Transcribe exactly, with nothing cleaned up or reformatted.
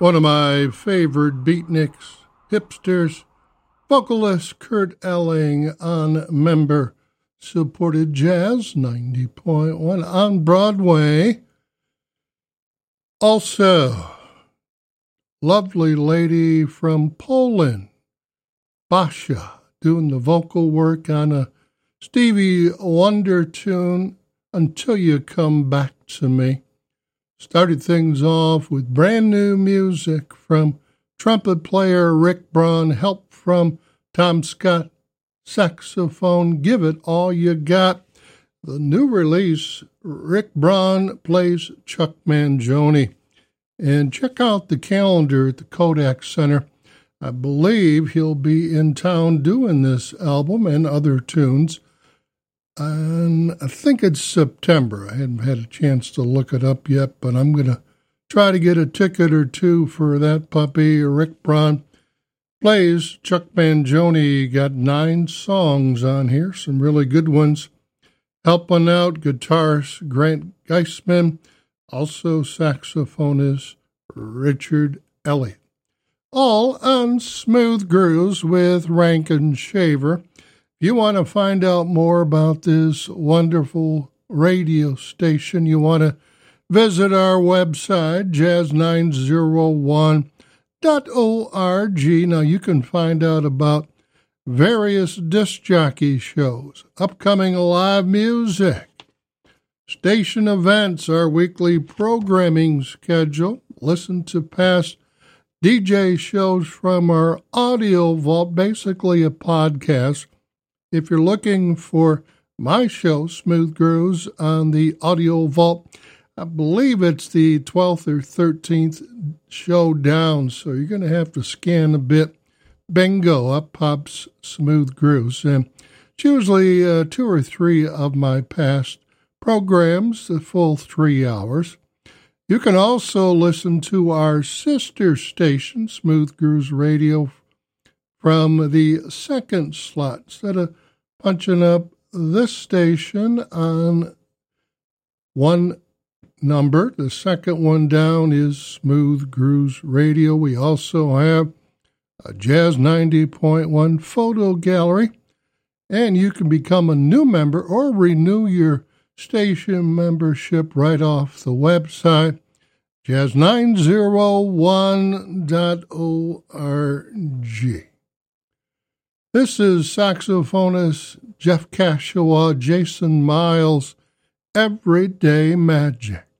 One of my favorite beatniks, hipsters, vocalist Kurt Elling on member supported Jazz ninety point one on Broadway. Also, lovely lady from Poland, Basia, doing the vocal work on a Stevie Wonder tune, Until You Come Back to Me. Started things off with brand new music from trumpet player Rick Braun, help from Tom Scott, saxophone, Give It All You Got. The new release, Rick Braun plays Chuck Mangione. And check out the calendar at the Kodak Center. I believe he'll be in town doing this album and other tunes. And I think it's September. I hadn't had a chance to look it up yet, but I'm going to try to get a ticket or two for that puppy. Rick Braun plays Chuck Mangione. Got nine songs on here, some really good ones. Helping out guitarist Grant Geisman, also saxophonist Richard Elliott. All on Smooth Grooves with Rankin Shaver. If you want to find out more about this wonderful radio station, you want to visit our website, jazz nine oh one dot org. Now, you can find out about various disc jockey shows, upcoming live music, station events, our weekly programming schedule. Listen to past D J shows from our audio vault, basically a podcast. If you're looking for my show, Smooth Grooves, on the Audio Vault, I believe it's the twelfth or thirteenth show down, so you're going to have to scan a bit. Bingo, up pops Smooth Grooves. And it's usually uh, two or three of my past programs, the full three hours. You can also listen to our sister station, Smooth Grooves Radio, from the second slot. Instead of punching up this station on one number, the second one down is Smooth Grooves Radio. We also have a Jazz ninety point one photo gallery, and you can become a new member or renew your station membership right off the website, jazz nine oh one dot org. This is saxophonist Jeff Kashawa, Jason Miles, Everyday Magic.